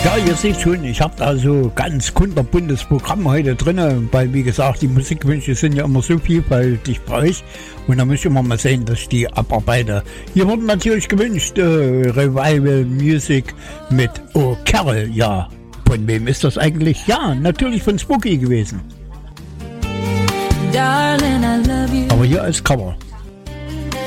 Ja, ihr seht schon, ich habe da so ganz kunterbuntes Programm heute drin, weil wie gesagt, die Musikwünsche sind ja immer so vielfältig bei euch und da muss ich immer mal sehen, dass ich die abarbeite. Hier wurden natürlich gewünscht Revival Music mit Oh Carol, ja. Von wem ist das eigentlich? Ja, natürlich von Spooky gewesen. Darling, I love you. Aber hier als Cover.